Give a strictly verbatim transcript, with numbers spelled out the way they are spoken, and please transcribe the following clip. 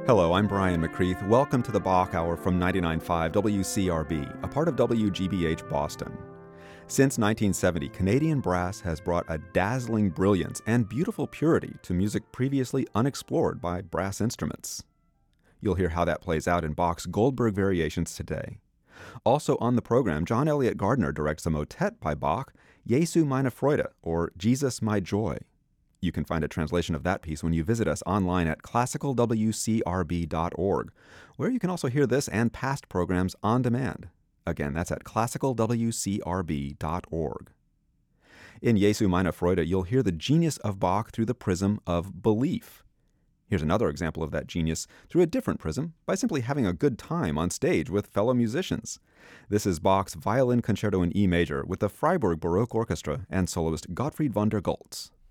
Hello, I'm Brian McCreath. Welcome to the Bach Hour from ninety-nine point five W C R B, a part of W G B H Boston. Since nineteen seventy, Canadian brass has brought a dazzling brilliance and beautiful purity to music previously unexplored by brass instruments. You'll hear how that plays out in Bach's Goldberg Variations today. Also on the program, John Eliot Gardiner directs a motet by Bach, Jesu meine Freude, or Jesus My Joy. You can find a translation of that piece when you visit us online at classical w c r b dot org, where you can also hear this and past programs on demand. Again, that's at classical w c r b dot org. In Jesu meine Freude, you'll hear the genius of Bach through the prism of belief. Here's another example of that genius through a different prism by simply having a good time on stage with fellow musicians. This is Bach's Violin Concerto in E major with the Freiburg Baroque Orchestra and soloist Gottfried von der Goltz.